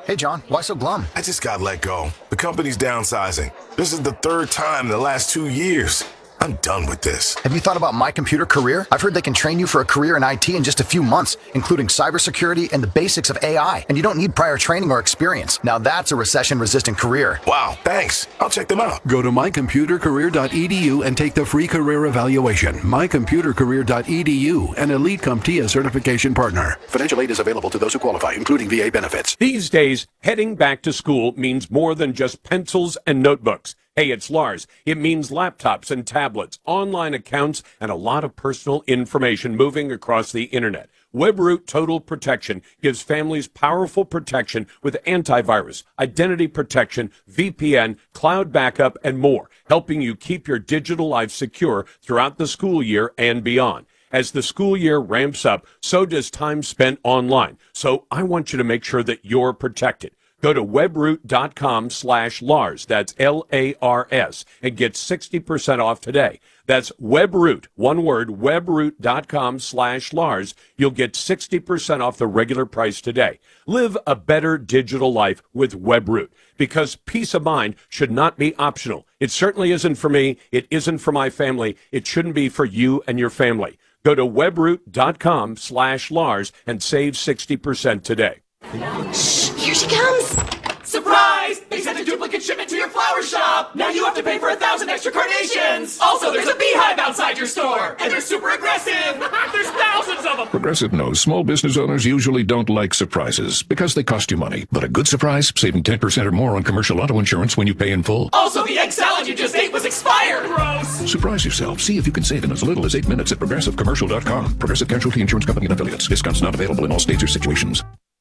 Hey, John, why so glum? I just got let go. The company's downsizing. This is the third time in the last 2 years. I'm done with this. Have you thought about My Computer Career? I've heard they can train you for a career in IT in just a few months, including cybersecurity and the basics of AI. And you don't need prior training or experience. Now that's a recession-resistant career. Wow, thanks. I'll check them out. Go to mycomputercareer.edu and take the free career evaluation. mycomputercareer.edu, an Elite CompTIA certification partner. Financial aid is available to those who qualify, including VA benefits. These days, heading back to school means more than just pencils and notebooks. Hey, it's Lars. It means laptops and tablets, online accounts, and a lot of personal information moving across the internet. WebRoot Total Protection gives families powerful protection with antivirus, identity protection, VPN, cloud backup, and more, helping you keep your digital life secure throughout the school year and beyond. As the school year ramps up, so does time spent online. So I want you to make sure that you're protected. Go to webroot.com/Lars, that's Lars, and get 60% off today. That's WebRoot, one word, webroot.com/Lars. You'll get 60% off the regular price today. Live a better digital life with WebRoot, because peace of mind should not be optional. It certainly isn't for me. It isn't for my family. It shouldn't be for you and your family. Go to webroot.com/Lars and save 60% today. Shh, here she comes! Surprise! They sent a duplicate shipment to your flower shop! Now you have to pay for 1,000 extra carnations! Also, there's a beehive outside your store! And they're super aggressive! There's thousands of them! Progressive knows small business owners usually don't like surprises because they cost you money. But a good surprise, saving 10% or more on commercial auto insurance when you pay in full. Also, the egg salad you just ate was expired! Gross! Surprise yourself. See if you can save in as little as 8 minutes at progressivecommercial.com. Progressive Casualty Insurance Company and affiliates. Discounts not available in all states or situations.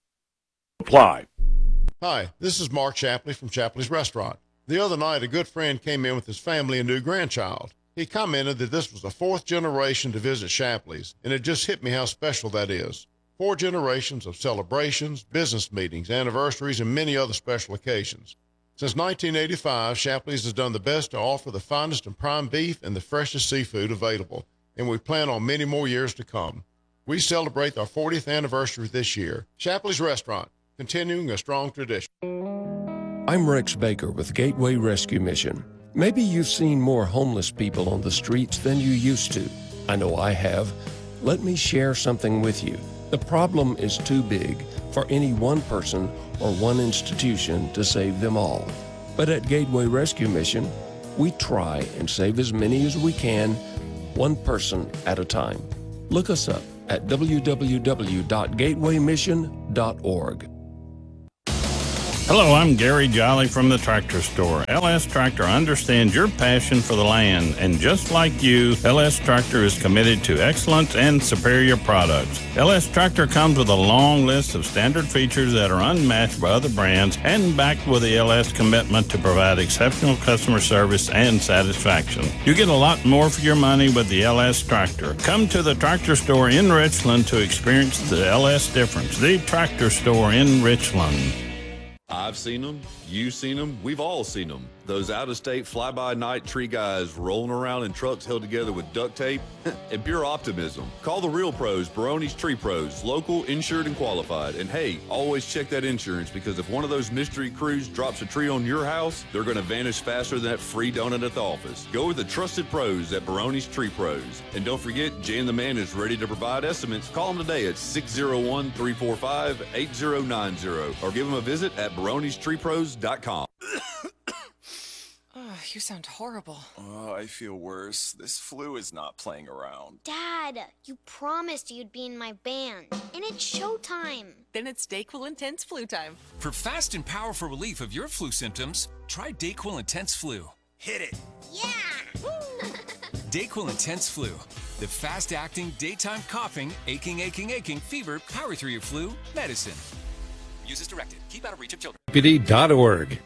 Apply. Hi, this is Mark Shapley from Shapley's Restaurant. The other night, a good friend came in with his family and new grandchild. He commented that this was the fourth generation to visit Shapley's, and it just hit me how special that is. 4 generations of celebrations, business meetings, anniversaries, and many other special occasions. Since 1985, Shapley's has done the best to offer the finest and prime beef and the freshest seafood available, and we plan on many more years to come. We celebrate our 40th anniversary this year. Shapley's Restaurant, continuing a strong tradition. I'm Rex Baker with Gateway Rescue Mission. Maybe you've seen more homeless people on the streets than you used to. I know I have. Let me share something with you. The problem is too big for any one person or one institution to save them all. But at Gateway Rescue Mission, we try and save as many as we can, one person at a time. Look us up at www.gatewaymission.org. Hello, I'm Gary Jolly from the Tractor Store. LS Tractor understands your passion for the land, and just like you, LS Tractor is committed to excellence and superior products. LS Tractor comes with a long list of standard features that are unmatched by other brands and backed with the LS commitment to provide exceptional customer service and satisfaction. You get a lot more for your money with the LS Tractor. Come to the Tractor Store in Richland to experience the LS difference. The Tractor Store in Richland. I've seen them, you've seen them, we've all seen them. Those out-of-state fly-by-night tree guys rolling around in trucks held together with duct tape and pure optimism. Call the real pros, Barone's Tree Pros, local, insured, and qualified. And hey, always check that insurance, because if one of those mystery crews drops a tree on your house, they're going to vanish faster than that free donut at the office. Go with the trusted pros at Barone's Tree Pros. And don't forget, Jan the Man is ready to provide estimates. Call him today at 601-345-8090 or give him a visit at baronestreepros.com. Oh, you sound horrible. Oh, I feel worse. This flu is not playing around. Dad, you promised you'd be in my band, and it's showtime. Then it's DayQuil Intense Flu time. For fast and powerful relief of your flu symptoms, try DayQuil Intense Flu. Hit it. Yeah! DayQuil Intense Flu. The fast-acting, daytime coughing, aching, fever, power through your flu medicine. Use as directed. Keep out of reach of children. Deputy.org.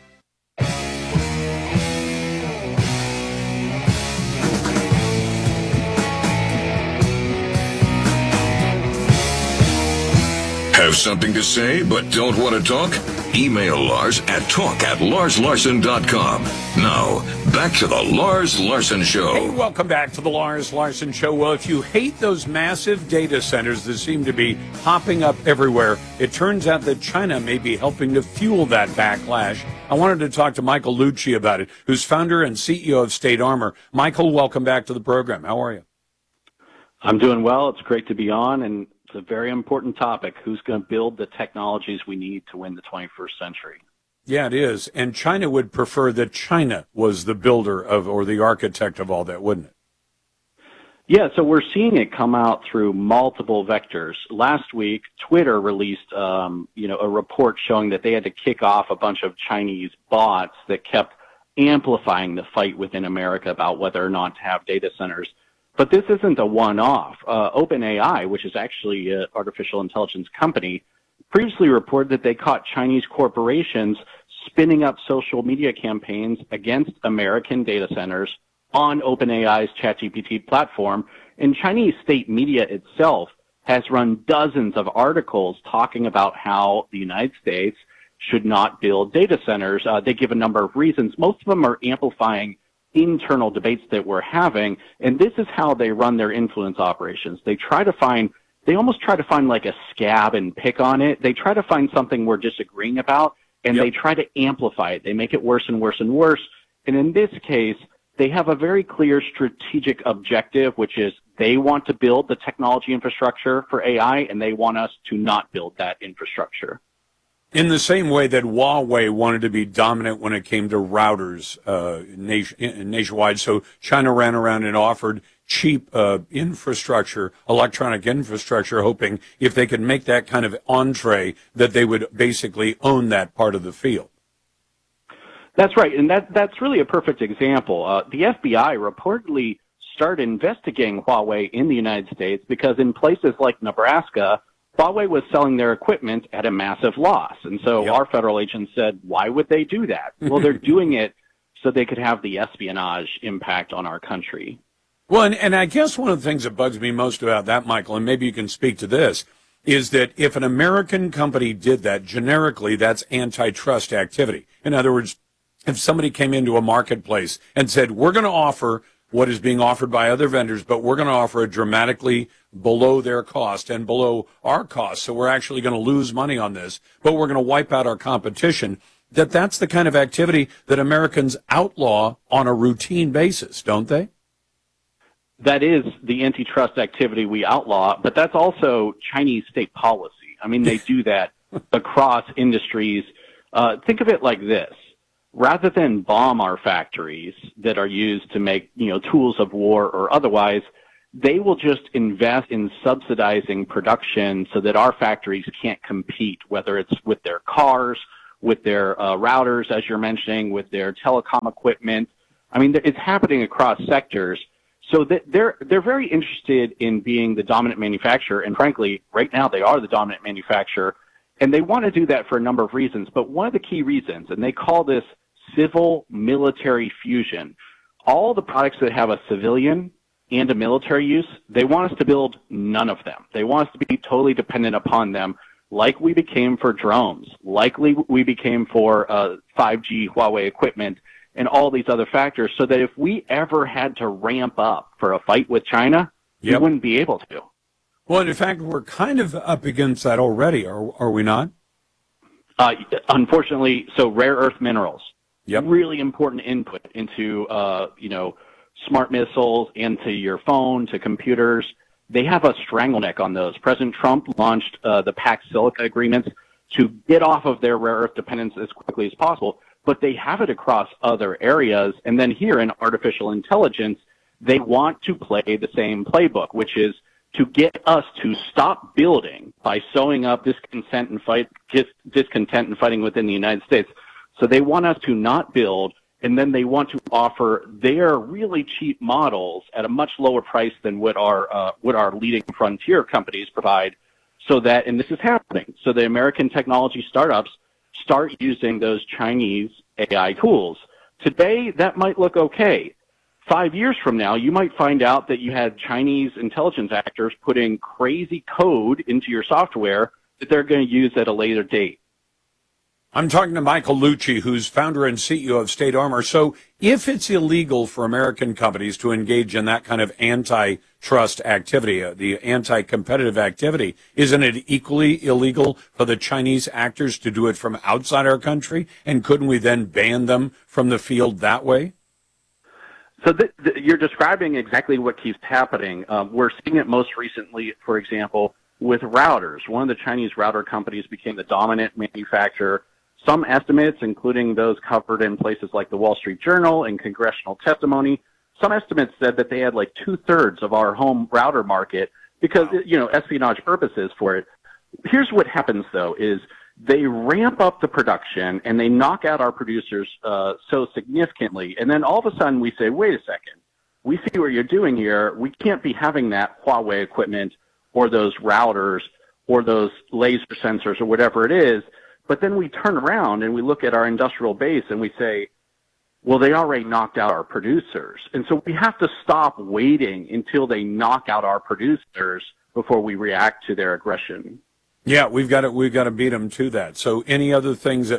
Have something to say but don't want to talk? Email Lars at talk@larslarson.com. Now, back to the Lars Larson Show. Hey, welcome back to the Lars Larson Show. Well, if you hate those massive data centers that seem to be popping up everywhere, it turns out that China may be helping to fuel that backlash. I wanted to talk to Michael Lucci about it, who's founder and CEO of State Armor. Michael, welcome back to the program. How are you? I'm doing well. It's great to be on, and it's a very important topic. Who's going to build the technologies we need to win the 21st century? Yeah, it is. And China would prefer that China was the builder of or the architect of all that, wouldn't it? Yeah, so we're seeing it come out through multiple vectors. Last week, Twitter released, a report showing that they had to kick off a bunch of Chinese bots that kept amplifying the fight within America about whether or not to have data centers. But this isn't a one-off. OpenAI, which is actually an artificial intelligence company, previously reported that they caught Chinese corporations spinning up social media campaigns against American data centers on OpenAI's ChatGPT platform. And Chinese state media itself has run dozens of articles talking about how the United States should not build data centers. They give a number of reasons. Most of them are amplifying internal debates that we're having, and this is how they run their influence operations. They almost try to find like a scab and pick on it. They try to find something we're disagreeing about, and they try to amplify it. They make it worse and worse and worse. And in this case, they have a very clear strategic objective, which is they want to build the technology infrastructure for AI, and they want us to not build that infrastructure. In the same way that Huawei wanted to be dominant when it came to routers nationwide, so China ran around and offered cheap infrastructure, electronic infrastructure, hoping if they could make that kind of entree that they would basically own that part of the field. That's right, and that's really a perfect example. The FBI reportedly started investigating Huawei in the United States because in places like Nebraska, Huawei was selling their equipment at a massive loss. And so our federal agents said, why would they do that? Well, they're doing it so they could have the espionage impact on our country. Well, and I guess one of the things that bugs me most about that, Michael, and maybe you can speak to this, is that if an American company did that, generically, that's antitrust activity. In other words, if somebody came into a marketplace and said, we're going to offer what is being offered by other vendors, but we're going to offer it dramatically below their cost and below our cost, so we're actually going to lose money on this, but we're going to wipe out our competition, that's the kind of activity that Americans outlaw on a routine basis, don't they? That is the antitrust activity we outlaw, but that's also Chinese state policy. I mean, they do that across industries. Think of it like this. Rather than bomb our factories that are used to make, tools of war or otherwise, they will just invest in subsidizing production so that our factories can't compete, whether it's with their cars, with their routers, as you're mentioning, with their telecom equipment. I mean, it's happening across sectors. So that they're very interested in being the dominant manufacturer, and frankly, right now they are the dominant manufacturer, and they want to do that for a number of reasons. But one of the key reasons, and they call this civil-military fusion, all the products that have a civilian and a military use, they want us to build none of them. They want us to be totally dependent upon them, like we became for drones, like we became for 5G Huawei equipment, and all these other factors, so that if we ever had to ramp up for a fight with China, we wouldn't be able to. Well, in fact, we're kind of up against that already, are we not? Unfortunately, so rare earth minerals, really important input into, smart missiles, into your phone, to computers. They have a strangleneck on those. President Trump launched the Pax Silica agreements to get off of their rare earth dependence as quickly as possible, but they have it across other areas. And then here in artificial intelligence, they want to play the same playbook, which is to get us to stop building by sowing up discontent and fighting within the United States. So they want us to not build, and then they want to offer their really cheap models at a much lower price than what our leading frontier companies provide. So that, and this is happening, so the American technology startups start using those Chinese AI tools. Today, that might look okay. 5 years from now, you might find out that you had Chinese intelligence actors putting crazy code into your software that they're going to use at a later date. I'm talking to Michael Lucci, who's founder and CEO of State Armor. So if it's illegal for American companies to engage in that kind of antitrust activity, the anti-competitive activity, isn't it equally illegal for the Chinese actors to do it from outside our country? And couldn't we then ban them from the field that way? So you're describing exactly what keeps happening. We're seeing it most recently, for example, with routers. One of the Chinese router companies became the dominant manufacturer. Some estimates, including those covered in places like the Wall Street Journal and congressional testimony, some estimates said that they had like 2/3 of our home router market because, espionage purposes for it. Here's what happens, though, is they ramp up the production and they knock out our producers so significantly. And then all of a sudden we say, wait a second, we see what you're doing here. We can't be having that Huawei equipment or those routers or those laser sensors or whatever it is. But then we turn around and we look at our industrial base and we say, well, they already knocked out our producers. And so we have to stop waiting until they knock out our producers before we react to their aggression. Yeah, we've got to beat them to that. So any other things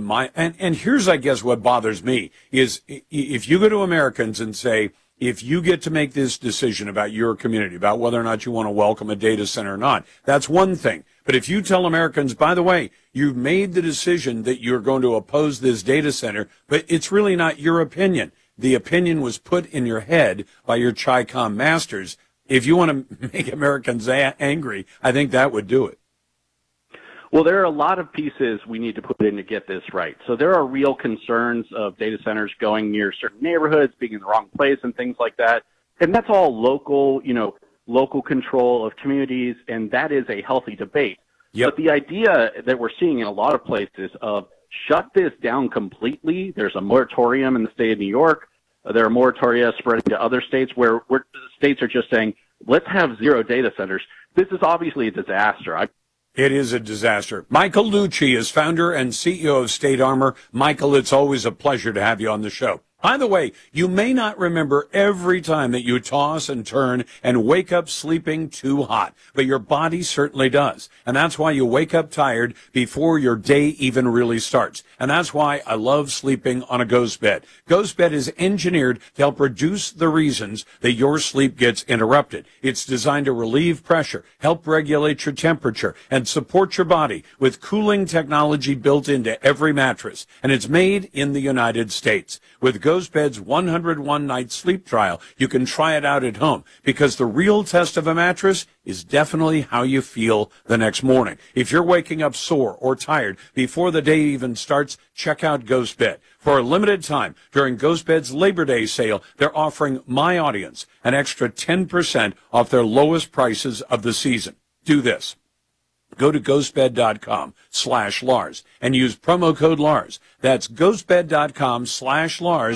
and here's, I guess, what bothers me is if you go to Americans and say, if you get to make this decision about your community, about whether or not you want to welcome a data center or not, that's one thing. But if you tell Americans, by the way, you've made the decision that you're going to oppose this data center, but it's really not your opinion. The opinion was put in your head by your Chi-Com masters. If you want to make Americans angry, I think that would do it. Well, there are a lot of pieces we need to put in to get this right. So there are real concerns of data centers going near certain neighborhoods, being in the wrong place and things like that. And that's all local, local control of communities, and that is a healthy debate. Yep. But the idea that we're seeing in a lot of places of shut this down completely, there's a moratorium in the state of New York. There are moratoria spreading to other states where states are just saying, let's have zero data centers. This is obviously a disaster. It is a disaster. Michael Lucci is founder and CEO of State Armor. Michael, it's always a pleasure to have you on the show. By the way, you may not remember every time that you toss and turn and wake up sleeping too hot, but your body certainly does. And that's why you wake up tired before your day even really starts. And that's why I love sleeping on a Ghost Bed. Ghost Bed is engineered to help reduce the reasons that your sleep gets interrupted. It's designed to relieve pressure, help regulate your temperature, and support your body with cooling technology built into every mattress. And it's made in the United States. With Ghost Bed's 101-night sleep trial, you can try it out at home because the real test of a mattress is definitely how you feel the next morning. If you're waking up sore or tired before the day even starts, check out Ghost Bed. For a limited time, during Ghost Bed's Labor Day sale, they're offering my audience an extra 10% off their lowest prices of the season. Do this. Go to ghostbed.com/Lars and use promo code Lars. That's ghostbed.com/Lars